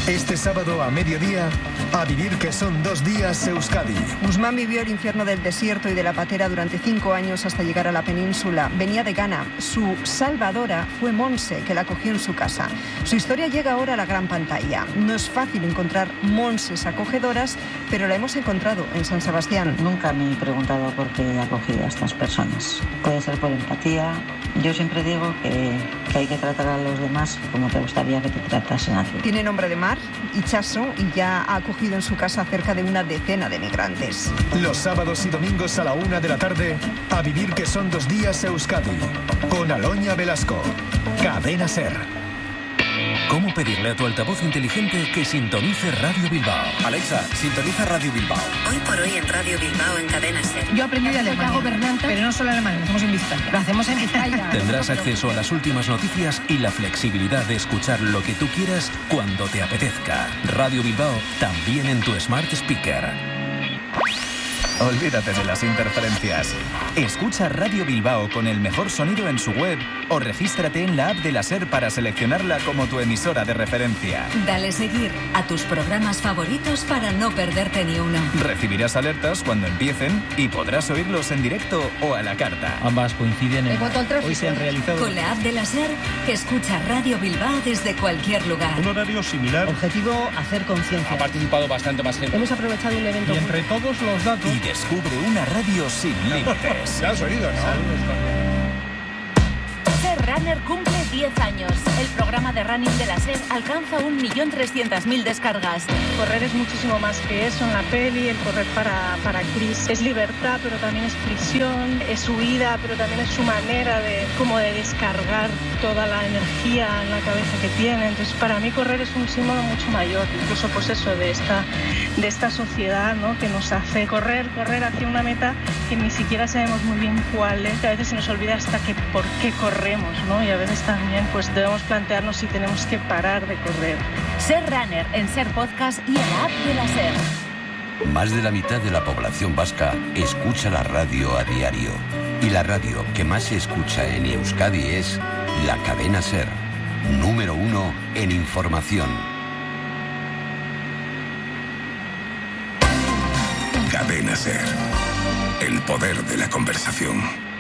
Este sábado a mediodía, a vivir que son 2 días Euskadi. Guzmán vivió el infierno del desierto y de la patera durante 5 años hasta llegar a la península. Venía de Ghana. Su salvadora fue Monse, que la acogió en su casa. Su historia llega ahora a la gran pantalla. No es fácil encontrar Monses acogedoras, pero la hemos encontrado en San Sebastián. Nunca me he preguntado por qué he acogido a estas personas. Puede ser por empatía. Yo siempre digo que hay que tratar a los demás como te gustaría que te tratasen a ti. Tiene nombre de mar, Itxaso, y ya ha acogido en su casa cerca de una decena de migrantes. Los sábados y domingos a la 1 de la tarde, a vivir que son 2 días Euskadi. Con Aloña Velasco. Cadena SER. ¿Cómo pedirle a tu altavoz inteligente que sintonice Radio Bilbao? Alexa, sintoniza Radio Bilbao. Hoy por hoy en Radio Bilbao en Cadena SER. Yo aprendí de Alemania, pero no solo alemán, lo hacemos en Vizcaya. Lo hacemos en Vizcaya. Tendrás acceso a las últimas noticias y la flexibilidad de escuchar lo que tú quieras cuando te apetezca. Radio Bilbao, también en tu Smart Speaker. Olvídate de las interferencias. Escucha Radio Bilbao con el mejor sonido en su web o regístrate en la app de la SER para seleccionarla como tu emisora de referencia. Dale seguir a tus programas favoritos para no perderte ni uno. Recibirás alertas cuando empiecen y podrás oírlos en directo o a la carta. Ambas coinciden en... Hoy se han realizado... Con la app de la SER, escucha Radio Bilbao desde cualquier lugar. Un horario similar. Objetivo, hacer conciencia. Ha participado bastante más gente. Hemos aprovechado un evento... Y entre todos los datos... Y descubre una radio sin límites. ¿Ya has oído, no? SER Runner cumple 10 años. El programa de running de la SER alcanza 1.300.000 descargas. Correr es muchísimo más que eso en la peli. El correr para Chris es libertad, pero también es prisión, es huida, pero también es su manera de descargar toda la energía en la cabeza que tiene. Entonces, para mí correr es un símbolo mucho mayor, incluso pues eso, de esta sociedad, ¿no?, que nos hace correr hacia una meta que ni siquiera sabemos muy bien cuál es. A veces se nos olvida hasta que por qué corremos, ¿no? Y a veces también pues debemos plantearnos si tenemos que parar de correr. SER Runner en SER Podcast y en la app de la SER. Más de la mitad de la población vasca escucha la radio a diario. Y la radio que más se escucha en Euskadi es la cadena SER. Número 1 en información. Cadena SER. El poder de la conversación.